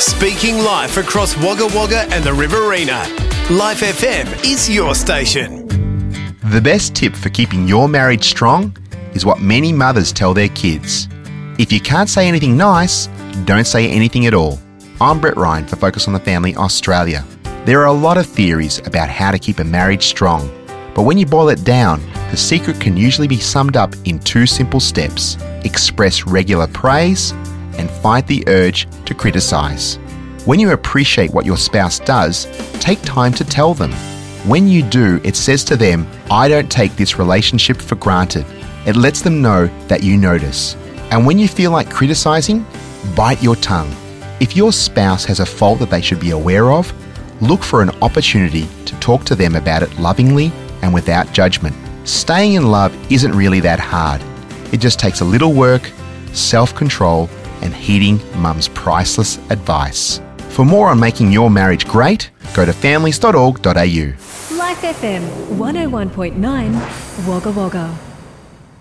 Speaking life across Wagga Wagga and the Riverina. Life FM is your station. The best tip for keeping your marriage strong is what many mothers tell their kids. If you can't say anything nice, don't say anything at all. I'm Brett Ryan for Focus on the Family Australia. There are a lot of theories about how to keep a marriage strong, but when you boil it down, the secret can usually be summed up in 2 simple steps: express regular praise and fight the urge to criticise. When you appreciate what your spouse does, take time to tell them. When you do, it says to them, I don't take this relationship for granted. It lets them know that you notice. And when you feel like criticising, bite your tongue. If your spouse has a fault that they should be aware of, look for an opportunity to talk to them about it lovingly and without judgment. Staying in love isn't really that hard. It just takes a little work, self-control, and heeding Mum's priceless advice. For more on making your marriage great, go to families.org.au. Life FM 101.9 Wagga Wagga.